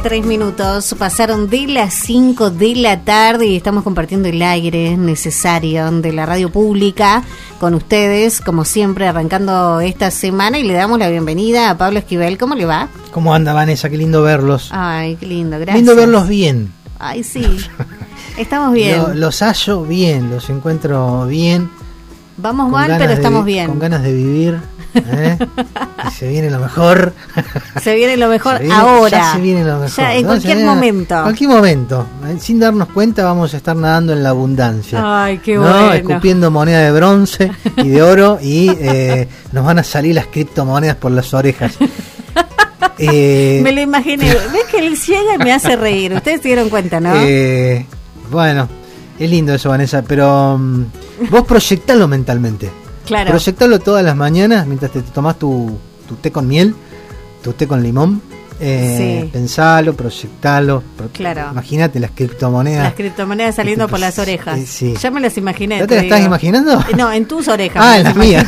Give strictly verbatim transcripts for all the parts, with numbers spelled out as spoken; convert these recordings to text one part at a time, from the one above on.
tres minutos. Pasaron de las cinco de la tarde y estamos compartiendo el aire necesario de la radio pública con ustedes, como siempre, arrancando esta semana, y le damos la bienvenida a Pablo Esquivel. ¿Cómo le va? ¿Cómo anda, Vanessa? Qué lindo verlos. Ay, qué lindo, gracias. Lindo verlos bien. Ay, sí. Estamos bien. Lo, los hallo bien, los encuentro bien. Vamos mal, pero estamos de, bien. Con ganas de vivir. ¿eh? Y se viene lo mejor. Se viene lo mejor se viene, ahora. Ya se viene lo mejor. Ya, en ¿no? cualquier momento. En cualquier momento. Sin darnos cuenta vamos a estar nadando en la abundancia. Ay, qué ¿no? bueno. Escupiendo moneda de bronce y de oro y eh, nos van a salir las criptomonedas por las orejas. Eh, me lo imaginé. ¿Ves que él llega y me hace reír? Ustedes se dieron cuenta, ¿no? Eh, bueno, es lindo eso, Vanessa, pero um, vos proyectalo mentalmente. Claro. Proyectalo todas las mañanas mientras te tomás tu, tu té con miel, tu té con limón. Eh, sí. Pensalo, proyectalo. Pro, claro. Imagínate las criptomonedas. Las criptomonedas saliendo este, por las orejas. Eh, sí. Ya me las imaginé. ¿No te las estás imaginando? No, en tus orejas. Ah, en las mías.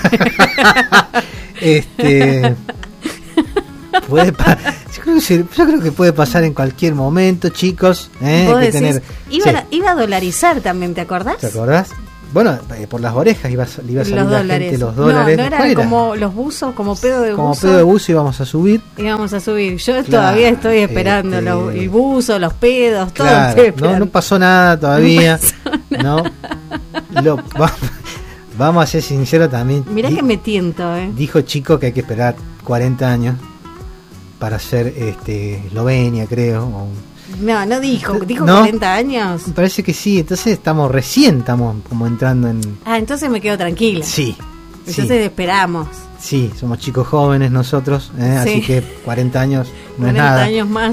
este. Puede pa- yo, creo que se, yo creo que puede pasar en cualquier momento, chicos. ¿eh? ¿Vos Hay que decís? tener, Iba, sí. a, iba a dolarizar también, ¿te acordás? ¿Te acordás? Bueno, eh, por las orejas iba, iba a salir los la dólares. gente los dólares. No, no era como los buzos, como pedo de como buzo. pedo de buzo íbamos a subir. Íbamos a subir. Yo Claro, todavía estoy esperando este, los, el buzo, los pedos, todo. Claro, estoy esperando. no, no pasó nada todavía. No pasó nada. No. Lo, va, vamos a ser sinceros también. Mirá Di, que me tiento, ¿eh? Dijo Chico que hay que esperar cuarenta años para ser este, Eslovenia, creo. O, No, no dijo, dijo ¿no? cuarenta años. Me parece que sí, entonces estamos recién, estamos como entrando en... Ah, entonces me quedo tranquila. Sí. Entonces sí. esperamos. Sí, somos chicos jóvenes nosotros, ¿eh? Sí. Así que cuarenta años no cuarenta es nada. años más.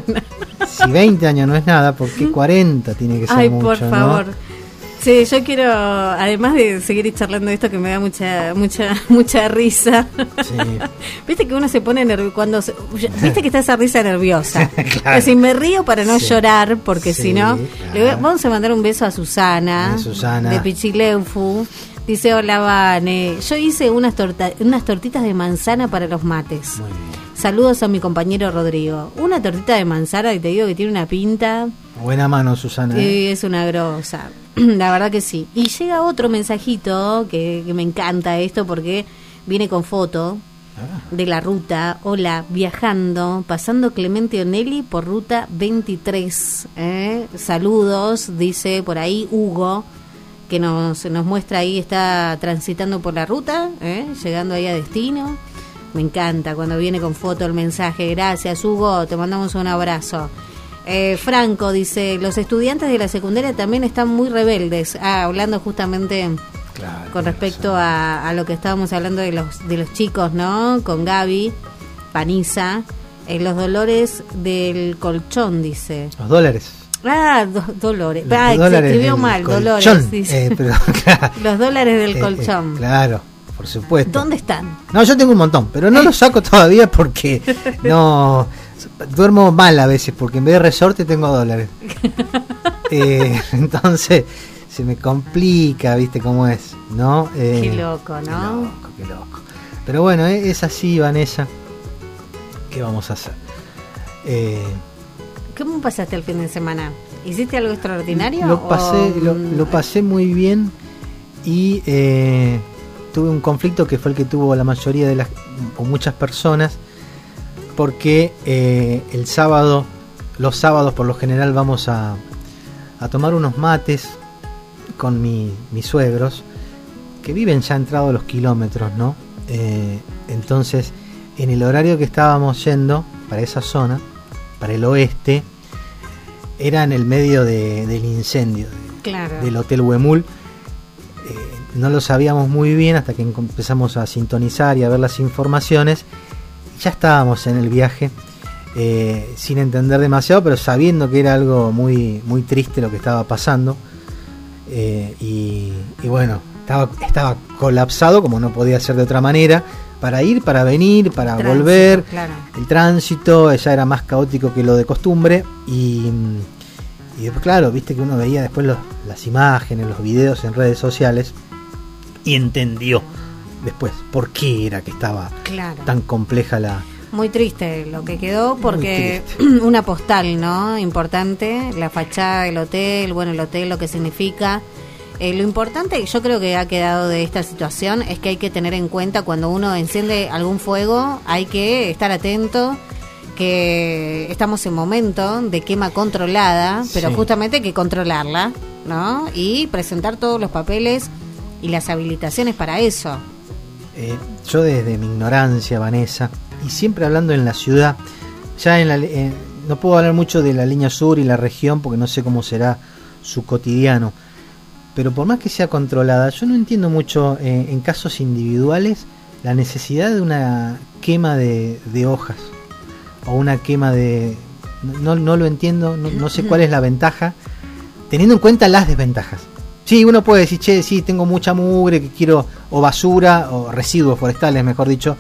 Si veinte años no es nada, ¿por qué cuarenta tiene que ser Ay, mucho? por favor. ¿no? Sí, yo quiero, además de seguir charlando de esto que me da mucha mucha mucha risa. Sí. Viste que uno se pone nervioso cuando se, viste que está esa risa nerviosa. Claro. Así me río para no Sí. llorar, porque Sí, si no, claro. le voy- vamos a mandar un beso a Susana, A Susana. de Pichileufu. Dice: hola, Vane, yo hice unas torta, unas tortitas de manzana para los mates. Muy bien. Saludos a mi compañero Rodrigo. Una tortita de manzana y te digo que tiene una pinta. Buena mano, Susana. ¿eh? Sí, es una grosa. La verdad que sí. Y llega otro mensajito que, que me encanta esto porque viene con foto Ah. de la ruta. Hola, viajando, pasando Clemente Onelli por ruta veintitrés. ¿eh? Saludos, dice por ahí Hugo, que nos, nos muestra ahí, está transitando por la ruta, ¿eh? llegando ahí a destino. Me encanta cuando viene con foto el mensaje. Gracias, Hugo, te mandamos un abrazo. Eh, Franco dice: los estudiantes de la secundaria también están muy rebeldes. Ah, hablando justamente Claro, con respecto a, a lo que estábamos hablando de los de los chicos, ¿no? Con Gaby Paniza, eh, los dolores del colchón, dice. Los dólares. Ah, do, dolores. Los Ah, se dólares escribió del mal, colchón. dolores. Dice. Eh, pero, claro. Los dólares del Eh, colchón. eh, claro, por supuesto. ¿Dónde están? No, yo tengo un montón, pero no los saco todavía porque no duermo mal a veces, porque en vez de resorte tengo dólares. Eh, entonces se me complica, ¿viste cómo es? ¿No? Eh, Qué loco, ¿no? Qué loco, qué loco. Pero bueno, eh, es así, Vanessa. ¿Qué vamos a hacer? Eh, ¿Cómo pasaste el fin de semana? ¿Hiciste algo extraordinario? Lo pasé, o, lo, lo pasé muy bien y eh, tuve un conflicto que fue el que tuvo la mayoría de las, o muchas personas, porque eh, el sábado, los sábados por lo general vamos a, a tomar unos mates con mi, mis suegros, que viven ya entrados los kilómetros, ¿no? Eh, entonces, en el horario que estábamos yendo para esa zona, para el oeste, era en el medio de, del incendio de, claro. del Hotel Huemul. Eh, no lo sabíamos muy bien hasta que empezamos a sintonizar y a ver las informaciones. Ya estábamos en el viaje, eh, sin entender demasiado, pero sabiendo que era algo muy, muy triste lo que estaba pasando. Eh, y, y bueno, estaba, estaba colapsado, como no podía ser de otra manera, para ir, para venir, para Tránsito, volver. Claro. El tránsito ya era más caótico que lo de costumbre. Y, y después, claro, viste que uno veía después los, las imágenes, los videos en redes sociales y entendió después por qué era que estaba Claro. tan compleja la, Muy triste lo que quedó, porque una postal, ¿no? Importante, la fachada del hotel, bueno, el hotel, lo que significa. Eh, lo importante, yo creo que ha quedado de esta situación, es que hay que tener en cuenta cuando uno enciende algún fuego, hay que estar atento, que estamos en momento de quema controlada, pero sí, justamente hay que controlarla, ¿no? Y presentar todos los papeles y las habilitaciones para eso. Eh, yo desde mi ignorancia, Vanessa, y siempre hablando en la ciudad, ya en la, eh, no puedo hablar mucho de la línea sur y la región porque no sé cómo será su cotidiano, pero por más que sea controlada, yo no entiendo mucho eh, en casos individuales la necesidad de una quema de, de hojas o una quema de... No, no lo entiendo, no, no sé cuál es la ventaja, teniendo en cuenta las desventajas. Sí, uno puede decir, che, sí, tengo mucha mugre que quiero, o basura, o residuos forestales, mejor dicho,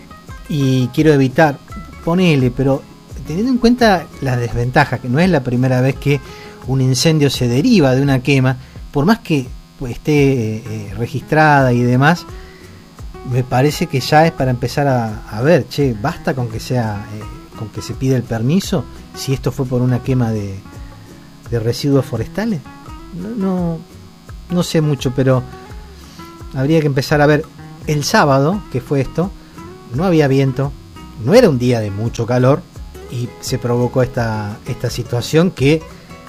y quiero evitar, ponele, pero teniendo en cuenta las desventajas, que no es la primera vez que un incendio se deriva de una quema, por más que pues, esté eh, registrada y demás, me parece que ya es para empezar a, a ver, che, basta con que sea, eh, con que se pida el permiso, si esto fue por una quema de, de residuos forestales. No, no, no sé mucho, pero habría que empezar a ver. El sábado, que fue esto, no había viento, no era un día de mucho calor y se provocó esta, esta situación que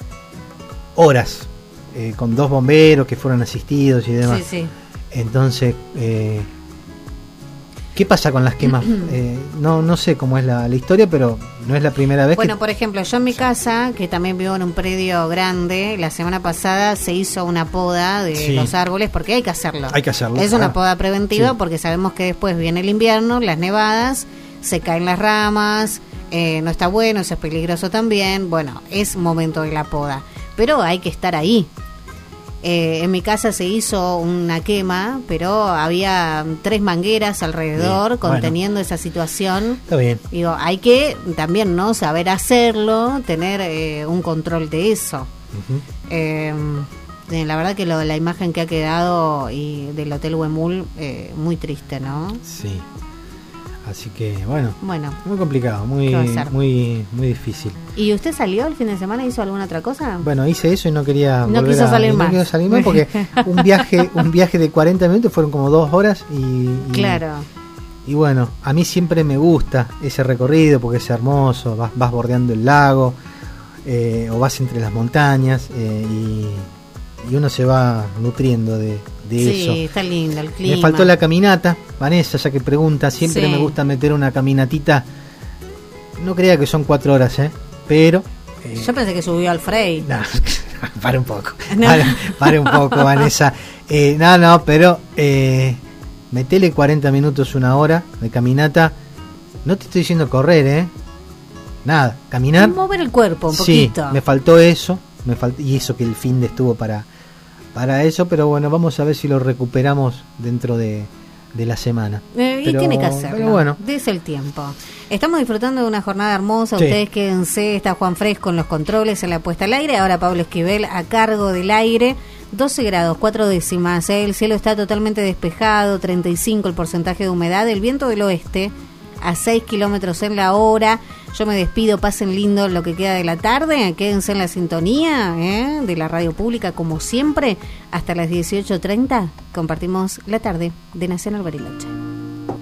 horas, eh, con dos bomberos que fueron asistidos y demás. Sí, sí. Entonces, eh, ¿qué pasa con las quemas? Eh, no no sé cómo es la, la historia, pero no es la primera vez. Bueno, que... por ejemplo, yo en mi casa, que también vivo en un predio grande, la semana pasada se hizo una poda de sí. los árboles, porque hay que hacerlo. Hay que hacerlo. Es ah. una poda preventiva, sí. porque sabemos que después viene el invierno, las nevadas, se caen las ramas, eh, no está bueno, eso es peligroso también. Bueno, es momento de la poda, pero hay que estar ahí. Eh, en mi casa se hizo una quema, pero había tres mangueras alrededor bien, conteniendo bueno. esa situación. Está bien. Digo, hay que también no saber hacerlo, tener eh, un control de eso. Uh-huh. eh, la verdad que lo, la imagen que ha quedado y del Hotel Huemul, eh, muy triste, ¿no? Sí. Así que, bueno, bueno, muy complicado, muy muy muy difícil. ¿Y usted salió el fin de semana? ¿Hizo alguna otra cosa? Bueno, hice eso y no quería no volver quiso a, salir no más. quiso salir más porque un viaje un viaje de cuarenta minutos fueron como dos horas y, y claro. Y bueno, a mí siempre me gusta ese recorrido porque es hermoso, vas vas bordeando el lago eh, o vas entre las montañas eh, y, y uno se va nutriendo de de sí, eso. Sí, está lindo el clima. Me faltó la caminata, Vanessa, ya que pregunta, siempre sí. me gusta meter una caminatita, no crea que son cuatro horas, ¿eh? Pero... Eh, Yo pensé que subió al Frey. No, pare un poco, no. pare, pare un poco, Vanessa. Eh, no, no, pero eh, metele cuarenta minutos, una hora de caminata, no te estoy diciendo correr, ¿eh? Nada, caminar. Mover el cuerpo un sí, poquito. Me faltó eso, me faltó, y eso que el fin de estuvo para... para eso, pero bueno, vamos a ver si lo recuperamos dentro de, de la semana. Eh, y pero, tiene que hacerlo, pero bueno. Dese el tiempo. Estamos disfrutando de una jornada hermosa, sí. Ustedes quédense, está Juan Fres con los controles en la puesta al aire, ahora Pablo Esquivel a cargo del aire, doce grados, cuatro décimas, ¿eh? El cielo está totalmente despejado, treinta y cinco el porcentaje de humedad, el viento del oeste a seis kilómetros en la hora. Yo me despido, pasen lindo lo que queda de la tarde, quédense en la sintonía ¿eh? de la radio pública como siempre, hasta las dieciocho treinta compartimos la tarde de Nacional Bariloche.